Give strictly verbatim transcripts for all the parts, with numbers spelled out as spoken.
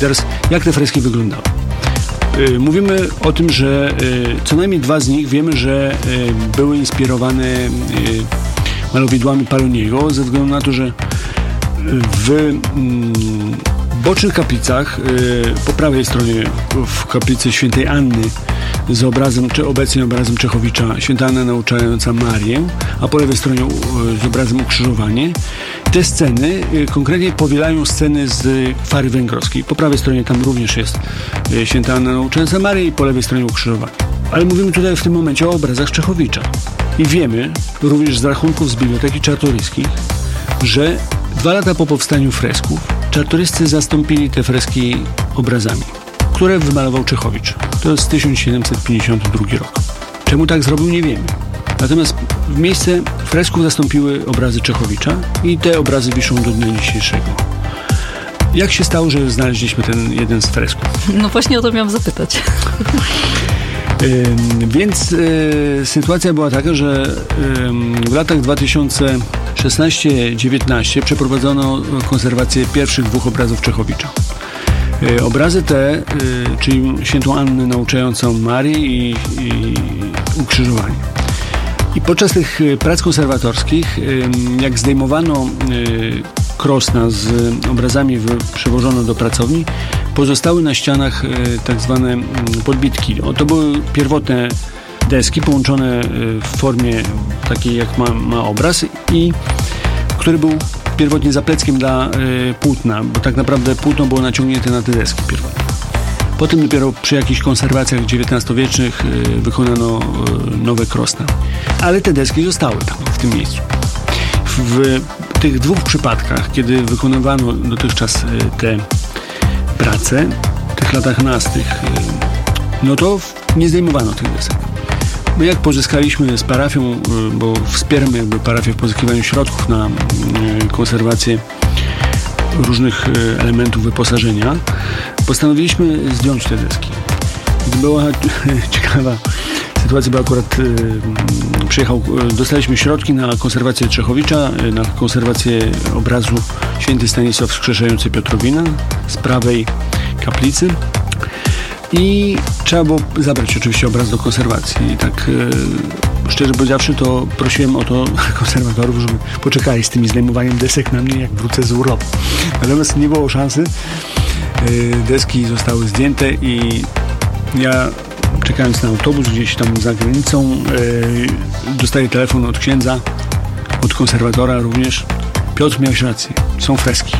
teraz, jak te freski wyglądały? Mówimy o tym, że co najmniej dwa z nich wiemy, że były inspirowane malowidłami Paloniego, ze względu na to, że w bocznych kaplicach, po prawej stronie w kaplicy Świętej Anny z obrazem, czy obecnie obrazem Czechowicza, Święta Anna nauczająca Marię, a po lewej stronie z obrazem Ukrzyżowanie. Te sceny konkretnie powielają sceny z Kwary Węgrowskiej. Po prawej stronie tam również jest Święta Anna nauczająca Marię i po lewej stronie Ukrzyżowanie. Ale mówimy tutaj w tym momencie o obrazach Czechowicza. I wiemy, również z rachunków z Biblioteki Czartoryskich, że dwa lata po powstaniu fresków czartoryscy zastąpili te freski obrazami, które wymalował Czechowicz. To jest tysiąc siedemset pięćdziesiąty drugi rok. Czemu tak zrobił, nie wiemy. Natomiast w miejsce fresków zastąpiły obrazy Czechowicza i te obrazy wiszą do dnia dzisiejszego. Jak się stało, że znaleźliśmy ten jeden z fresków? No właśnie o to miałam zapytać. Yy, więc yy, sytuacja była taka, że yy, w latach dwa tysiące szesnaście dziewiętnaście przeprowadzono konserwację pierwszych dwóch obrazów Czechowicza. Yy, obrazy te, yy, czyli Świętą Annę nauczającą Marię i, i Ukrzyżowanie. I podczas tych prac konserwatorskich, yy, jak zdejmowano yy, krosna z obrazami przewożono do pracowni, pozostały na ścianach tak zwane podbitki. O, to były pierwotne deski połączone w formie takiej, jak ma, ma obraz, i który był pierwotnie zapleckiem dla y, płótna, bo tak naprawdę płótno było naciągnięte na te deski pierwotnie. Potem dopiero przy jakichś konserwacjach dziewiętnastowiecznych y, wykonano y, nowe krosna. Ale te deski zostały tam, w tym miejscu. W tych dwóch przypadkach, kiedy wykonywano dotychczas te prace, w tych latach nastych, no to nie zdejmowano tych desek. My jak pozyskaliśmy z parafią, bo wspieramy jakby parafię w pozyskiwaniu środków na konserwację różnych elementów wyposażenia, postanowiliśmy zdjąć te deski. Była ciekawa sytuacja, bo akurat y, przyjechał, y, dostaliśmy środki na konserwację Czechowicza, y, na konserwację obrazu Święty Stanisław Wskrzeszający Piotrowina z prawej kaplicy i trzeba było zabrać oczywiście obraz do konserwacji. I tak y, szczerze powiedziawszy, to prosiłem o to konserwatorów, żeby poczekali z tymi zdejmowaniem desek na mnie, jak wrócę z urlopu. Natomiast nie było szansy. Y, deski zostały zdjęte i ja, czekając na autobus gdzieś tam za granicą, yy, dostaję telefon od księdza, od konserwatora również. Piotr, miałeś rację, są freski.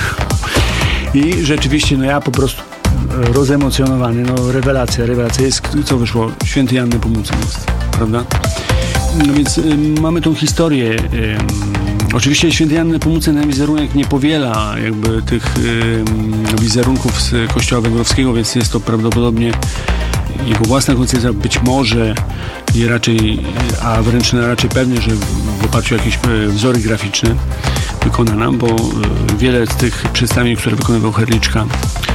I rzeczywiście, no ja po prostu rozemocjonowany, no rewelacja, rewelacja jest, co wyszło, Świętej Anny Pomócen jest, prawda? No więc y, mamy tą historię. Y, oczywiście Świętej Anny Pomócen na wizerunek nie powiela jakby tych y, wizerunków z kościoła węgrowskiego, więc jest to prawdopodobnie jego własna koncepcja, być może nie raczej, a wręcz raczej pewnie, że w oparciu o jakieś wzory graficzne wykonana, bo wiele z tych przedstawień, które wykonywał Herliczka,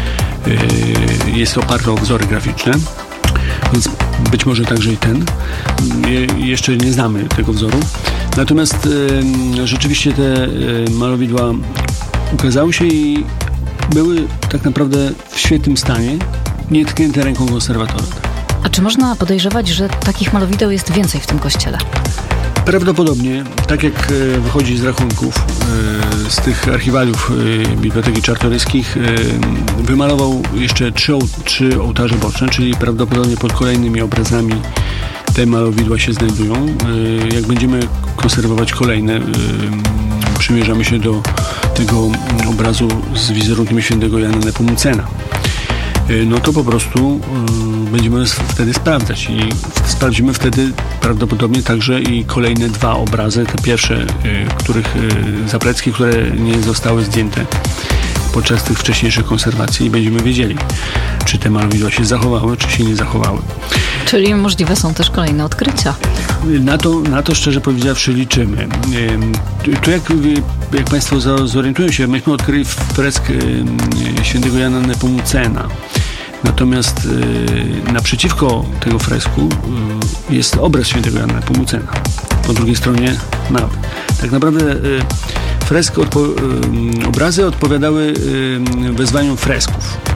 jest oparte o wzory graficzne, więc być może także i ten. Je, jeszcze nie znamy tego wzoru. Natomiast e, rzeczywiście te e, malowidła ukazały się i były tak naprawdę w świetnym stanie, nietknięte ręką konserwatora. A czy można podejrzewać, że takich malowideł jest więcej w tym kościele? Prawdopodobnie, tak jak wychodzi z rachunków, z tych archiwaliów Biblioteki Czartoryskich, wymalował jeszcze trzy, trzy ołtarze boczne, czyli prawdopodobnie pod kolejnymi obrazami te malowidła się znajdują. Jak będziemy konserwować kolejne, przymierzamy się do tego obrazu z wizerunkiem Świętego Jana Nepomucena. No to po prostu y, będziemy wtedy sprawdzać i sprawdzimy wtedy prawdopodobnie także i kolejne dwa obrazy, te pierwsze, y, których y, zaplecki, które nie zostały zdjęte podczas tych wcześniejszych konserwacji i będziemy wiedzieli, czy te malowidła się zachowały, czy się nie zachowały. Czyli możliwe są też kolejne odkrycia. Na to, na to szczerze powiedziawszy liczymy. Tu jak, jak Państwo zorientują się, myśmy odkryli fresk Świętego Jana Nepomucena. Natomiast naprzeciwko tego fresku jest obraz Świętego Jana Nepomucena. Po drugiej stronie nawy. Tak naprawdę fresk odpo- obrazy odpowiadały wezwaniom fresków.